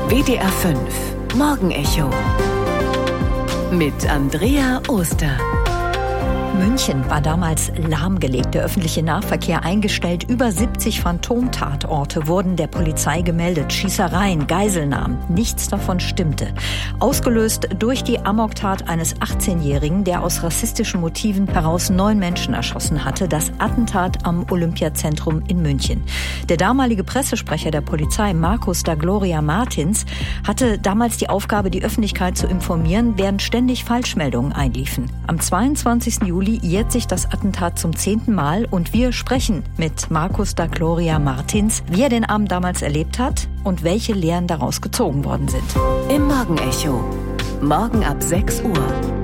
WDR 5 Morgenecho mit Andrea Oster. München war damals lahmgelegt, der öffentliche Nahverkehr eingestellt. Über 70 Phantomtatorte wurden der Polizei gemeldet. Schießereien, Geiselnahmen, nichts davon stimmte. Ausgelöst durch die Amoktat eines 18-Jährigen, der aus rassistischen Motiven heraus 9 Menschen erschossen hatte. Das Attentat am Olympiazentrum in München. Der damalige Pressesprecher der Polizei, Markus da Gloria Martins, hatte damals die Aufgabe, die Öffentlichkeit zu informieren, während ständig Falschmeldungen einliefen. Am 22. Juli jährt sich das Attentat zum 10. Mal und wir sprechen mit Markus da Gloria Martins, wie er den Abend damals erlebt hat und welche Lehren daraus gezogen worden sind. Im Morgenecho. Morgen ab 6 Uhr.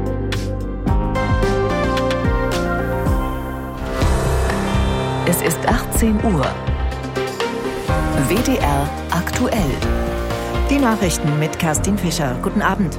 Es ist 18 Uhr. WDR aktuell. Die Nachrichten mit Kerstin Fischer. Guten Abend.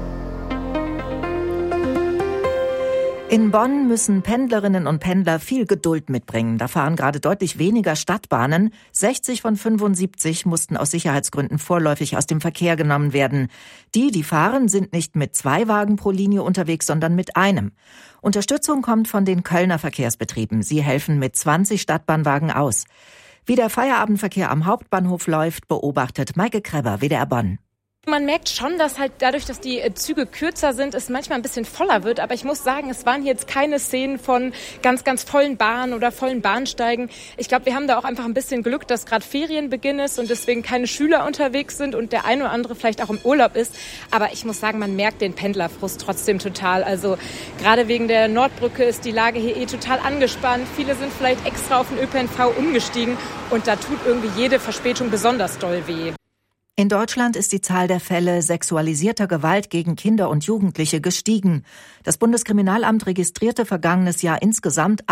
In Bonn müssen Pendlerinnen und Pendler viel Geduld mitbringen. Da fahren gerade deutlich weniger Stadtbahnen. 60 von 75 mussten aus Sicherheitsgründen vorläufig aus dem Verkehr genommen werden. Die fahren, sind nicht mit 2 Wagen pro Linie unterwegs, sondern mit einem. Unterstützung kommt von den Kölner Verkehrsbetrieben. Sie helfen mit 20 Stadtbahnwagen aus. Wie der Feierabendverkehr am Hauptbahnhof läuft, beobachtet Maike Kreber, WDR Bonn. Man merkt schon, dass halt dadurch, dass die Züge kürzer sind, es manchmal ein bisschen voller wird. Aber ich muss sagen, es waren jetzt keine Szenen von ganz, ganz vollen Bahnen oder vollen Bahnsteigen. Ich glaube, wir haben da auch einfach ein bisschen Glück, dass gerade Ferienbeginn ist und deswegen keine Schüler unterwegs sind und der eine oder andere vielleicht auch im Urlaub ist. Aber ich muss sagen, man merkt den Pendlerfrust trotzdem total. Also gerade wegen der Nordbrücke ist die Lage hier total angespannt. Viele sind vielleicht extra auf den ÖPNV umgestiegen und da tut irgendwie jede Verspätung besonders doll weh. In Deutschland ist die Zahl der Fälle sexualisierter Gewalt gegen Kinder und Jugendliche gestiegen. Das Bundeskriminalamt registrierte vergangenes Jahr insgesamt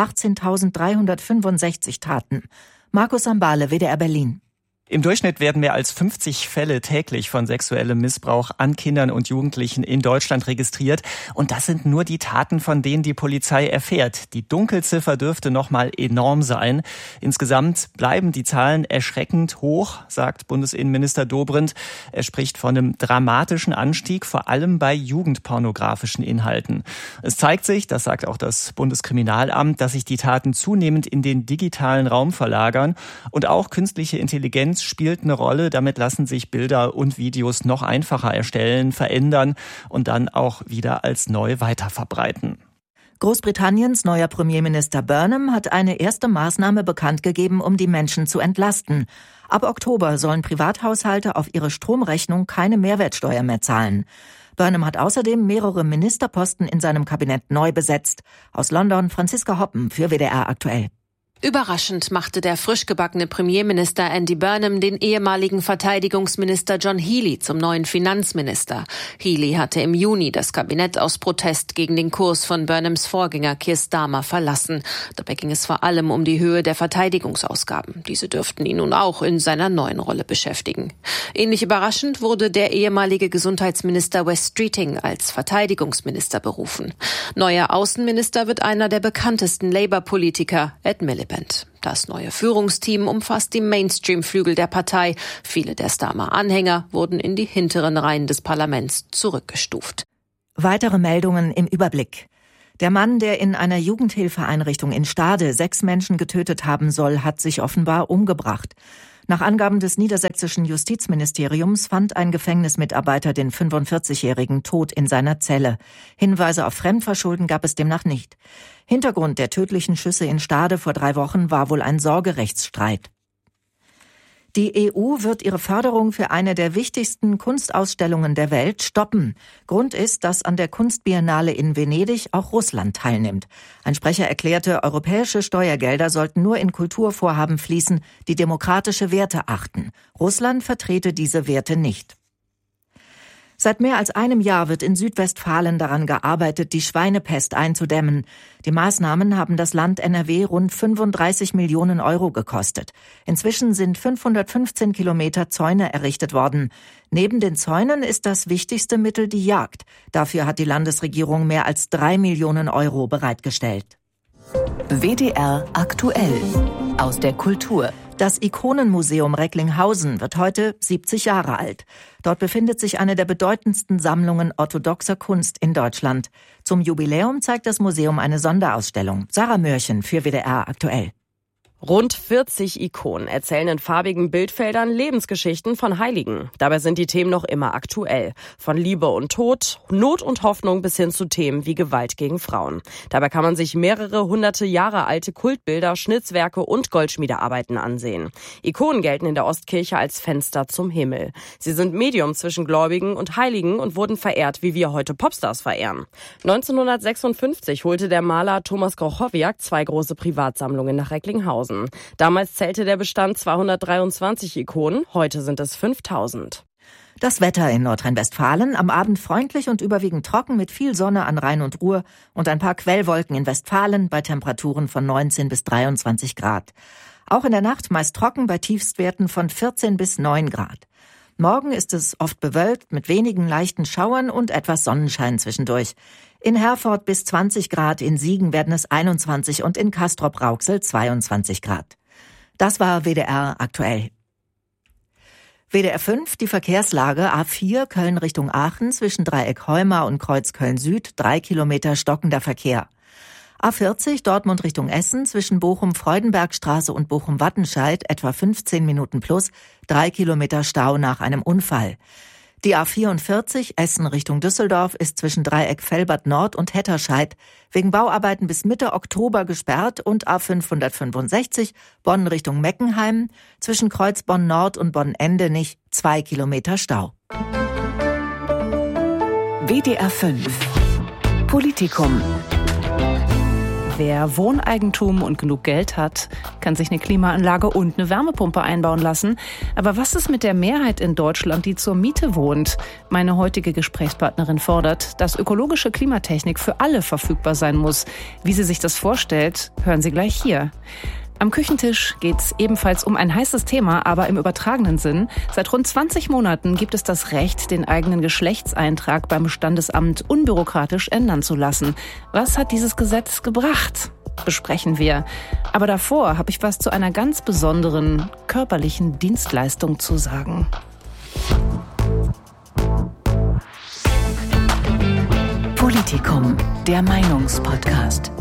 18.365 Taten. Markus Sambale, WDR Berlin. Im Durchschnitt werden mehr als 50 Fälle täglich von sexuellem Missbrauch an Kindern und Jugendlichen in Deutschland registriert. Und das sind nur die Taten, von denen die Polizei erfährt. Die Dunkelziffer dürfte noch mal enorm sein. Insgesamt bleiben die Zahlen erschreckend hoch, sagt Bundesinnenminister Dobrindt. Er spricht von einem dramatischen Anstieg, vor allem bei jugendpornografischen Inhalten. Es zeigt sich, das sagt auch das Bundeskriminalamt, dass sich die Taten zunehmend in den digitalen Raum verlagern und auch künstliche Intelligenz spielt eine Rolle. Damit lassen sich Bilder und Videos noch einfacher erstellen, verändern und dann auch wieder als neu weiterverbreiten. Großbritanniens neuer Premierminister Burnham hat eine erste Maßnahme bekannt gegeben, um die Menschen zu entlasten. Ab Oktober sollen Privathaushalte auf ihre Stromrechnung keine Mehrwertsteuer mehr zahlen. Burnham hat außerdem mehrere Ministerposten in seinem Kabinett neu besetzt. Aus London Franziska Hoppen für WDR aktuell. Überraschend machte der frisch gebackene Premierminister Andy Burnham den ehemaligen Verteidigungsminister John Healey zum neuen Finanzminister. Healey hatte im Juni das Kabinett aus Protest gegen den Kurs von Burnhams Vorgänger Keir Starmer verlassen. Dabei ging es vor allem um die Höhe der Verteidigungsausgaben. Diese dürften ihn nun auch in seiner neuen Rolle beschäftigen. Ähnlich überraschend wurde der ehemalige Gesundheitsminister Wes Streeting als Verteidigungsminister berufen. Neuer Außenminister wird einer der bekanntesten Labour-Politiker, Ed Miliband. Das neue Führungsteam umfasst die Mainstream-Flügel der Partei. Viele der Starmer-Anhänger wurden in die hinteren Reihen des Parlaments zurückgestuft. Weitere Meldungen im Überblick. Der Mann, der in einer Jugendhilfeeinrichtung in Stade 6 Menschen getötet haben soll, hat sich offenbar umgebracht. Nach Angaben des niedersächsischen Justizministeriums fand ein Gefängnismitarbeiter den 45-Jährigen tot in seiner Zelle. Hinweise auf Fremdverschulden gab es demnach nicht. Hintergrund der tödlichen Schüsse in Stade vor 3 Wochen war wohl ein Sorgerechtsstreit. Die EU wird ihre Förderung für eine der wichtigsten Kunstausstellungen der Welt stoppen. Grund ist, dass an der Kunstbiennale in Venedig auch Russland teilnimmt. Ein Sprecher erklärte, europäische Steuergelder sollten nur in Kulturvorhaben fließen, die demokratische Werte achten. Russland vertrete diese Werte nicht. Seit mehr als einem Jahr wird in Südwestfalen daran gearbeitet, die Schweinepest einzudämmen. Die Maßnahmen haben das Land NRW rund 35 Millionen Euro gekostet. Inzwischen sind 515 Kilometer Zäune errichtet worden. Neben den Zäunen ist das wichtigste Mittel die Jagd. Dafür hat die Landesregierung mehr als 3 Millionen Euro bereitgestellt. WDR aktuell aus der Kultur. Das Ikonenmuseum Recklinghausen wird heute 70 Jahre alt. Dort befindet sich eine der bedeutendsten Sammlungen orthodoxer Kunst in Deutschland. Zum Jubiläum zeigt das Museum eine Sonderausstellung. Sarah Mörchen für WDR aktuell. Rund 40 Ikonen erzählen in farbigen Bildfeldern Lebensgeschichten von Heiligen. Dabei sind die Themen noch immer aktuell. Von Liebe und Tod, Not und Hoffnung bis hin zu Themen wie Gewalt gegen Frauen. Dabei kann man sich mehrere hunderte Jahre alte Kultbilder, Schnitzwerke und Goldschmiedearbeiten ansehen. Ikonen gelten in der Ostkirche als Fenster zum Himmel. Sie sind Medium zwischen Gläubigen und Heiligen und wurden verehrt, wie wir heute Popstars verehren. 1956 holte der Maler Thomas Grochowiak 2 große Privatsammlungen nach Recklinghausen. Damals zählte der Bestand 223 Ikonen, heute sind es 5000. Das Wetter in Nordrhein-Westfalen, am Abend freundlich und überwiegend trocken mit viel Sonne an Rhein und Ruhr und ein paar Quellwolken in Westfalen bei Temperaturen von 19 bis 23 Grad. Auch in der Nacht meist trocken bei Tiefstwerten von 14 bis 9 Grad. Morgen ist es oft bewölkt mit wenigen leichten Schauern und etwas Sonnenschein zwischendurch. In Herford bis 20 Grad, in Siegen werden es 21 und in Castrop-Rauxel 22 Grad. Das war WDR aktuell. WDR 5, die Verkehrslage A4 Köln Richtung Aachen zwischen Dreieck Heuma und Kreuz Köln-Süd, 3 Kilometer stockender Verkehr. A40 Dortmund Richtung Essen zwischen Bochum-Freudenbergstraße und Bochum-Wattenscheid etwa 15 Minuten plus, 3 Kilometer Stau nach einem Unfall. Die A44 Essen Richtung Düsseldorf ist zwischen Dreieck Velbert Nord und Hetterscheid wegen Bauarbeiten bis Mitte Oktober gesperrt und A565 Bonn Richtung Meckenheim zwischen Kreuz Bonn Nord und Bonn Endenich 2 Kilometer Stau. WDR 5 Politikum. Wer Wohneigentum und genug Geld hat, kann sich eine Klimaanlage und eine Wärmepumpe einbauen lassen. Aber was ist mit der Mehrheit in Deutschland, die zur Miete wohnt? Meine heutige Gesprächspartnerin fordert, dass ökologische Klimatechnik für alle verfügbar sein muss. Wie sie sich das vorstellt, hören Sie gleich hier. Am Küchentisch geht's ebenfalls um ein heißes Thema, aber im übertragenen Sinn. Seit rund 20 Monaten gibt es das Recht, den eigenen Geschlechtseintrag beim Standesamt unbürokratisch ändern zu lassen. Was hat dieses Gesetz gebracht? Besprechen wir. Aber davor habe ich was zu einer ganz besonderen körperlichen Dienstleistung zu sagen. Politikum, der Meinungspodcast.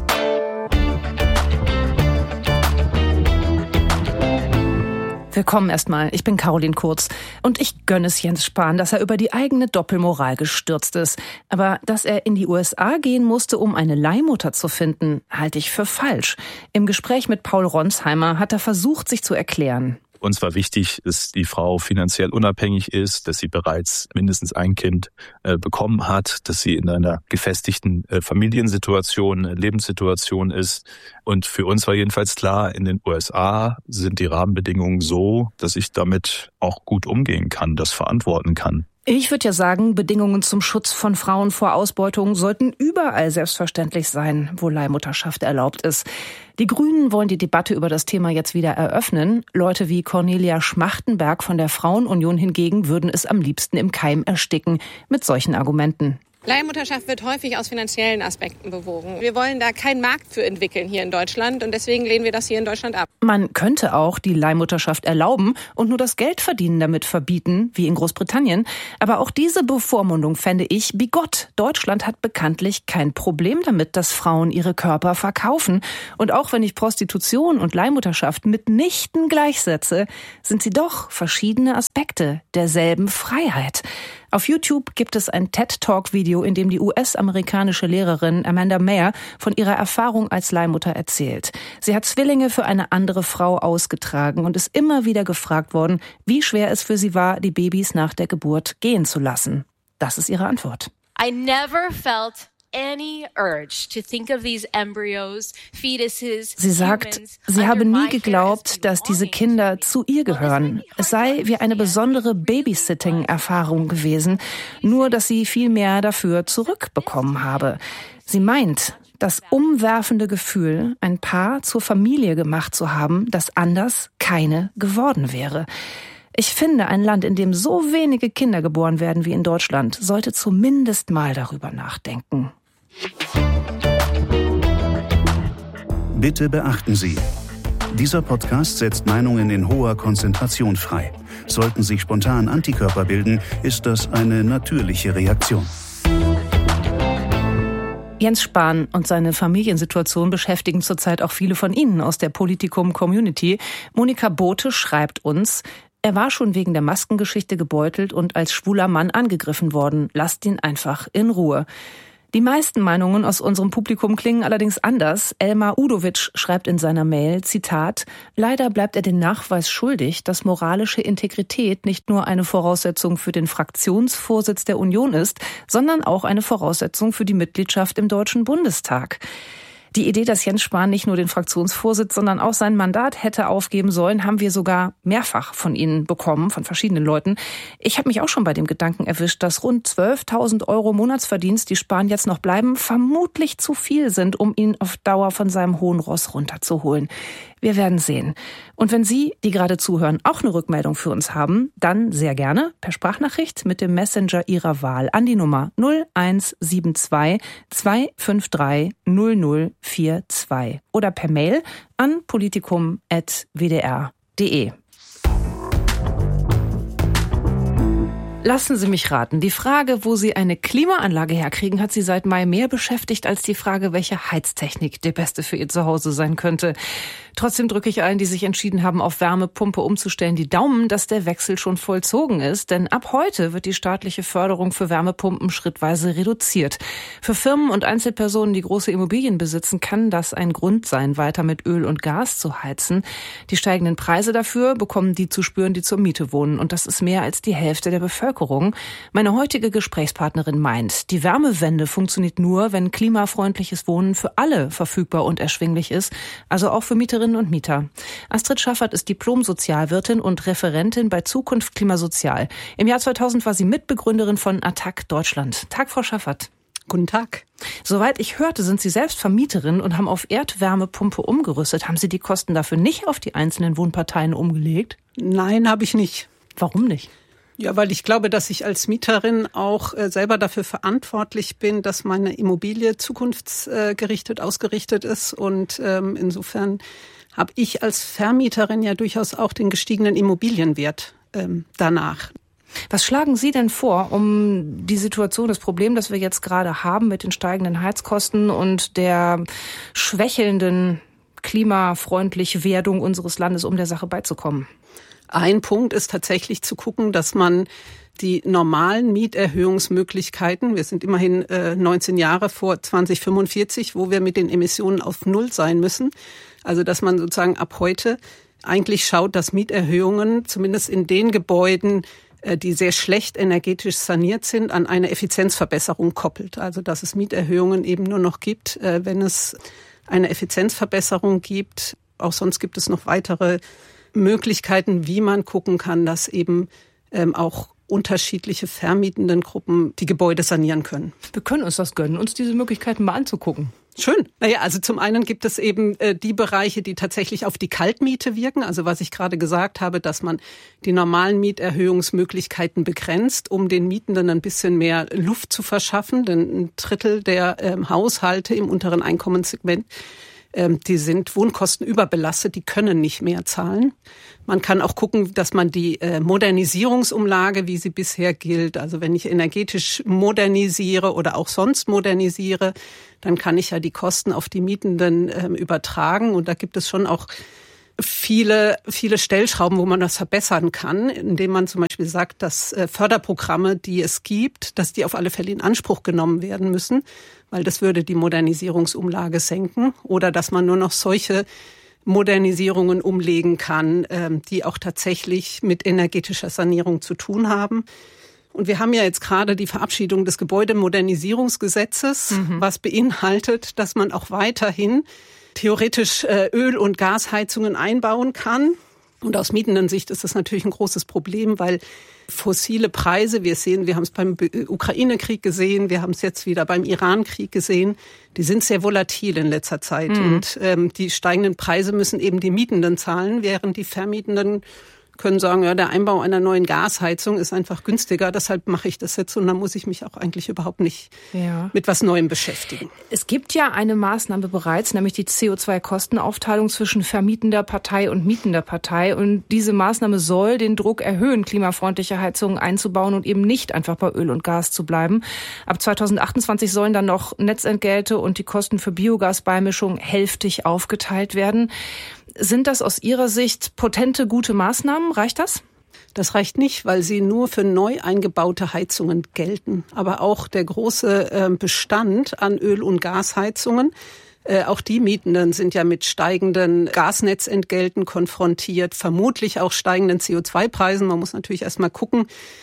Willkommen erstmal. Ich bin Caroline Kurz und ich gönne es Jens Spahn, dass er über die eigene Doppelmoral gestürzt ist. Aber dass er in die USA gehen musste, um eine Leihmutter zu finden, halte ich für falsch. Im Gespräch mit Paul Ronsheimer hat er versucht, sich zu erklären. Uns war wichtig, dass die Frau finanziell unabhängig ist, dass sie bereits mindestens ein Kind bekommen hat, dass sie in einer gefestigten Familiensituation, Lebenssituation ist. Und für uns war jedenfalls klar, in den USA sind die Rahmenbedingungen so, dass ich damit auch gut umgehen kann, das verantworten kann. Ich würde ja sagen, Bedingungen zum Schutz von Frauen vor Ausbeutung sollten überall selbstverständlich sein, wo Leihmutterschaft erlaubt ist. Die Grünen wollen die Debatte über das Thema jetzt wieder eröffnen. Leute wie Cornelia Schmachtenberg von der Frauenunion hingegen würden es am liebsten im Keim ersticken mit solchen Argumenten. Leihmutterschaft wird häufig aus finanziellen Aspekten bewogen. Wir wollen da keinen Markt für entwickeln hier in Deutschland und deswegen lehnen wir das hier in Deutschland ab. Man könnte auch die Leihmutterschaft erlauben und nur das Geldverdienen damit verbieten, wie in Großbritannien. Aber auch diese Bevormundung fände ich bigott. Deutschland hat bekanntlich kein Problem damit, dass Frauen ihre Körper verkaufen. Und auch wenn ich Prostitution und Leihmutterschaft mitnichten gleichsetze, sind sie doch verschiedene Aspekte derselben Freiheit. Auf YouTube gibt es ein TED-Talk-Video, in dem die US-amerikanische Lehrerin Amanda Mayer von ihrer Erfahrung als Leihmutter erzählt. Sie hat Zwillinge für eine andere Frau ausgetragen und ist immer wieder gefragt worden, wie schwer es für sie war, die Babys nach der Geburt gehen zu lassen. Das ist ihre Antwort. I never felt any urge to think of these embryos, fetuses. Sie sagt, sie habe nie geglaubt, dass diese Kinder zu ihr gehören. Es sei wie eine besondere Babysitting-Erfahrung gewesen, nur dass sie viel mehr dafür zurückbekommen habe. Sie meint, das umwerfende Gefühl, ein Paar zur Familie gemacht zu haben, das anders keine geworden wäre. Ich finde, ein Land, in dem so wenige Kinder geboren werden wie in Deutschland, sollte zumindest mal darüber nachdenken. Bitte beachten Sie, Dieser Podcast setzt Meinungen in hoher Konzentration frei. Sollten sich spontan Antikörper bilden, ist das eine natürliche Reaktion. Jens Spahn und seine Familiensituation beschäftigen zurzeit auch viele von Ihnen aus der Politikum-Community. Monika Bote schreibt uns: Er war schon wegen der Maskengeschichte gebeutelt und als schwuler Mann angegriffen worden. Lasst ihn einfach in Ruhe. Die meisten Meinungen aus unserem Publikum klingen allerdings anders. Elmar Udovic schreibt in seiner Mail, Zitat: Leider bleibt er den Nachweis schuldig, dass moralische Integrität nicht nur eine Voraussetzung für den Fraktionsvorsitz der Union ist, sondern auch eine Voraussetzung für die Mitgliedschaft im Deutschen Bundestag. Die Idee, dass Jens Spahn nicht nur den Fraktionsvorsitz, sondern auch sein Mandat hätte aufgeben sollen, haben wir sogar mehrfach von Ihnen bekommen, von verschiedenen Leuten. Ich habe mich auch schon bei dem Gedanken erwischt, dass rund 12.000 € Monatsverdienst, die Spahn jetzt noch bleiben, vermutlich zu viel sind, um ihn auf Dauer von seinem hohen Ross runterzuholen. Wir werden sehen. Und wenn Sie, die gerade zuhören, auch eine Rückmeldung für uns haben, dann sehr gerne per Sprachnachricht mit dem Messenger Ihrer Wahl an die Nummer 0172 253 0042 oder per Mail an politikum@wdr.de. Lassen Sie mich raten, die Frage, wo Sie eine Klimaanlage herkriegen, hat Sie seit Mai mehr beschäftigt als die Frage, welche Heiztechnik die beste für Ihr Zuhause sein könnte. Trotzdem drücke ich allen, die sich entschieden haben, auf Wärmepumpe umzustellen, die Daumen, dass der Wechsel schon vollzogen ist. Denn ab heute wird die staatliche Förderung für Wärmepumpen schrittweise reduziert. Für Firmen und Einzelpersonen, die große Immobilien besitzen, kann das ein Grund sein, weiter mit Öl und Gas zu heizen. Die steigenden Preise dafür bekommen die zu spüren, die zur Miete wohnen. Und das ist mehr als die Hälfte der Bevölkerung. Meine heutige Gesprächspartnerin meint, die Wärmewende funktioniert nur, wenn klimafreundliches Wohnen für alle verfügbar und erschwinglich ist, also auch für Mieterinnen und Mieter. Astrid Schaffert ist Diplom-Sozialwirtin und Referentin bei Zukunft Klimasozial. Im Jahr 2000 war sie Mitbegründerin von Attac Deutschland. Tag, Frau Schaffert. Guten Tag. Soweit ich hörte, sind Sie selbst Vermieterin und haben auf Erdwärmepumpe umgerüstet. Haben Sie die Kosten dafür nicht auf die einzelnen Wohnparteien umgelegt? Nein, habe ich nicht. Warum nicht? Ja, weil ich glaube, dass ich als Mieterin auch selber dafür verantwortlich bin, dass meine Immobilie zukunftsgerichtet ausgerichtet ist. Und insofern habe ich als Vermieterin ja durchaus auch den gestiegenen Immobilienwert danach. Was schlagen Sie denn vor, um die Situation, das Problem, das wir jetzt gerade haben mit den steigenden Heizkosten und der schwächelnden klimafreundlichen Werdung unseres Landes, um der Sache beizukommen? Ein Punkt ist tatsächlich zu gucken, dass man die normalen Mieterhöhungsmöglichkeiten, wir sind immerhin 19 Jahre vor 2045, wo wir mit den Emissionen auf Null sein müssen, also dass man sozusagen ab heute eigentlich schaut, dass Mieterhöhungen zumindest in den Gebäuden, die sehr schlecht energetisch saniert sind, an eine Effizienzverbesserung koppelt. Also dass es Mieterhöhungen eben nur noch gibt, wenn es eine Effizienzverbesserung gibt. Auch sonst gibt es noch weitere Möglichkeiten, wie man gucken kann, dass eben auch unterschiedliche vermietenden Gruppen die Gebäude sanieren können. Wir können uns das gönnen, uns diese Möglichkeiten mal anzugucken. Schön. Naja, also zum einen gibt es eben die Bereiche, die tatsächlich auf die Kaltmiete wirken. Also was ich gerade gesagt habe, dass man die normalen Mieterhöhungsmöglichkeiten begrenzt, um den Mietenden ein bisschen mehr Luft zu verschaffen. Denn ein Drittel der Haushalte im unteren Einkommenssegment, die sind wohnkostenüberbelastet, die können nicht mehr zahlen. Man kann auch gucken, dass man die Modernisierungsumlage, wie sie bisher gilt, also wenn ich energetisch modernisiere oder auch sonst modernisiere, dann kann ich ja die Kosten auf die Mietenden übertragen. Und da gibt es schon auch viele Stellschrauben, wo man das verbessern kann, indem man zum Beispiel sagt, dass Förderprogramme, die es gibt, dass die auf alle Fälle in Anspruch genommen werden müssen, weil das würde die Modernisierungsumlage senken. Oder dass man nur noch solche Modernisierungen umlegen kann, die auch tatsächlich mit energetischer Sanierung zu tun haben. Und wir haben ja jetzt gerade die Verabschiedung des Gebäudemodernisierungsgesetzes, was beinhaltet, dass man auch weiterhin theoretisch Öl- und Gasheizungen einbauen kann. Und aus Mietenden-Sicht ist das natürlich ein großes Problem, weil fossile Preise, wir haben es beim Ukraine-Krieg gesehen, wir haben es jetzt wieder beim Iran-Krieg gesehen, die sind sehr volatil in letzter Zeit. Und die steigenden Preise müssen eben die Mietenden zahlen, während die Vermietenden können sagen, ja, der Einbau einer neuen Gasheizung ist einfach günstiger, deshalb mache ich das jetzt und dann muss ich mich auch eigentlich überhaupt nicht mit was Neuem beschäftigen. Es gibt ja eine Maßnahme bereits, nämlich die CO2-Kostenaufteilung zwischen vermietender Partei und mietender Partei, und diese Maßnahme soll den Druck erhöhen, klimafreundliche Heizungen einzubauen und eben nicht einfach bei Öl und Gas zu bleiben. Ab 2028 sollen dann noch Netzentgelte und die Kosten für Biogasbeimischung hälftig aufgeteilt werden. Sind das aus Ihrer Sicht potente, gute Maßnahmen? Reicht das? Das reicht nicht, weil sie nur für neu eingebaute Heizungen gelten. Aber auch der große Bestand an Öl- und Gasheizungen, auch die Mietenden sind ja mit steigenden Gasnetzentgelten konfrontiert, vermutlich auch steigenden CO2-Preisen. Man muss natürlich erstmal gucken,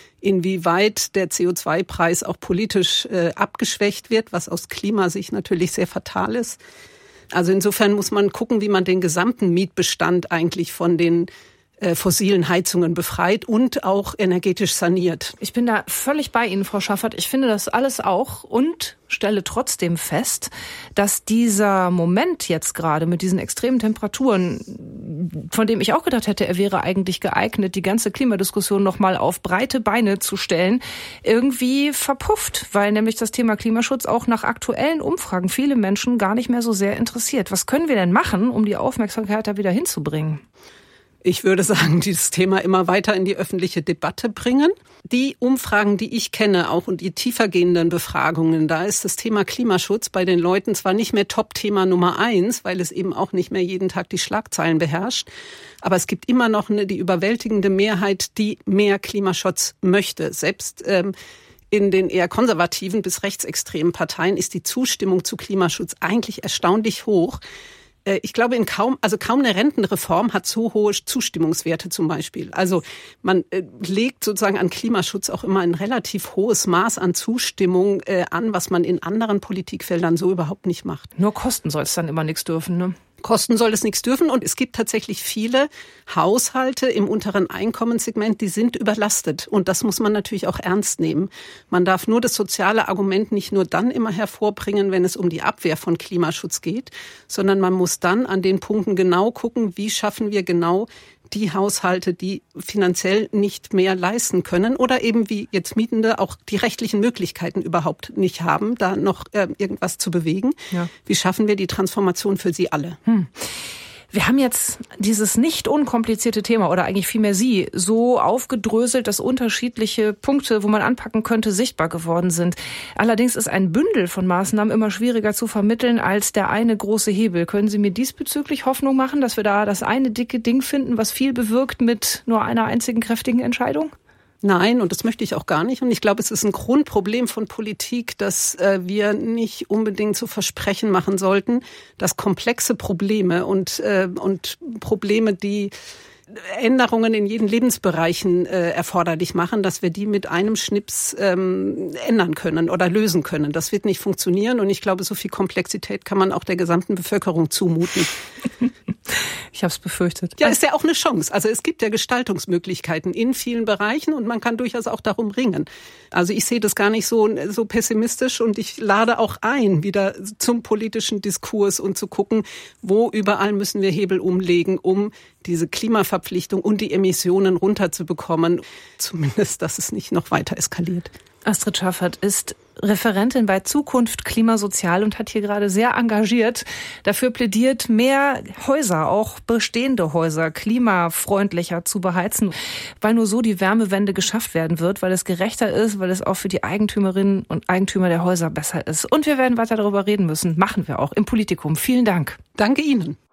inwieweit der CO2-Preis auch politisch abgeschwächt wird, was aus Klimasicht natürlich sehr fatal ist. Also insofern muss man gucken, wie man den gesamten Mietbestand eigentlich von den fossilen Heizungen befreit und auch energetisch saniert. Ich bin da völlig bei Ihnen, Frau Schaffert. Ich finde das alles auch und stelle trotzdem fest, dass dieser Moment jetzt gerade mit diesen extremen Temperaturen, von dem ich auch gedacht hätte, er wäre eigentlich geeignet, die ganze Klimadiskussion nochmal auf breite Beine zu stellen, irgendwie verpufft, weil nämlich das Thema Klimaschutz auch nach aktuellen Umfragen viele Menschen gar nicht mehr so sehr interessiert. Was können wir denn machen, um die Aufmerksamkeit da wieder hinzubringen? Ich würde sagen, dieses Thema immer weiter in die öffentliche Debatte bringen. Die Umfragen, die ich kenne, auch und die tiefergehenden Befragungen, da ist das Thema Klimaschutz bei den Leuten zwar nicht mehr Top-Thema Nummer 1, weil es eben auch nicht mehr jeden Tag die Schlagzeilen beherrscht, aber es gibt immer noch die überwältigende Mehrheit, die mehr Klimaschutz möchte. Selbst in den eher konservativen bis rechtsextremen Parteien ist die Zustimmung zu Klimaschutz eigentlich erstaunlich hoch. Ich glaube, kaum eine Rentenreform hat so hohe Zustimmungswerte zum Beispiel. Also man legt sozusagen an Klimaschutz auch immer ein relativ hohes Maß an Zustimmung an, was man in anderen Politikfeldern so überhaupt nicht macht. Nur Kosten soll es dann immer nichts dürfen, ne? Kosten soll es nichts dürfen und es gibt tatsächlich viele Haushalte im unteren Einkommenssegment, die sind überlastet und das muss man natürlich auch ernst nehmen. Man darf nur das soziale Argument nicht nur dann immer hervorbringen, wenn es um die Abwehr von Klimaschutz geht, sondern man muss dann an den Punkten genau gucken, wie schaffen wir genau die Haushalte, die finanziell nicht mehr leisten können oder eben wie jetzt Mietende auch die rechtlichen Möglichkeiten überhaupt nicht haben, da noch irgendwas zu bewegen. Ja. Wie schaffen wir die Transformation für sie alle? Wir haben jetzt dieses nicht unkomplizierte Thema oder eigentlich vielmehr Sie so aufgedröselt, dass unterschiedliche Punkte, wo man anpacken könnte, sichtbar geworden sind. Allerdings ist ein Bündel von Maßnahmen immer schwieriger zu vermitteln als der eine große Hebel. Können Sie mir diesbezüglich Hoffnung machen, dass wir da das eine dicke Ding finden, was viel bewirkt mit nur einer einzigen kräftigen Entscheidung? Nein, und das möchte ich auch gar nicht. Und ich glaube, es ist ein Grundproblem von Politik, dass wir nicht unbedingt so Versprechen machen sollten, dass komplexe Probleme und Probleme, die Änderungen in jeden Lebensbereichen erforderlich machen, dass wir die mit einem Schnips ändern können oder lösen können. Das wird nicht funktionieren und ich glaube, so viel Komplexität kann man auch der gesamten Bevölkerung zumuten. Ich habe es befürchtet. Ja, ist ja auch eine Chance. Also es gibt ja Gestaltungsmöglichkeiten in vielen Bereichen und man kann durchaus auch darum ringen. Also ich sehe das gar nicht so pessimistisch und ich lade auch ein, wieder zum politischen Diskurs und zu gucken, wo überall müssen wir Hebel umlegen, um diese Klimaverpflichtung und die Emissionen runterzubekommen. Zumindest, dass es nicht noch weiter eskaliert. Astrid Schaffert ist Referentin bei Zukunft Klimasozial und hat hier gerade sehr engagiert dafür plädiert, mehr Häuser, auch bestehende Häuser, klimafreundlicher zu beheizen, weil nur so die Wärmewende geschafft werden wird, weil es gerechter ist, weil es auch für die Eigentümerinnen und Eigentümer der Häuser besser ist. Und wir werden weiter darüber reden müssen. Machen wir auch im Politikum. Vielen Dank. Danke Ihnen.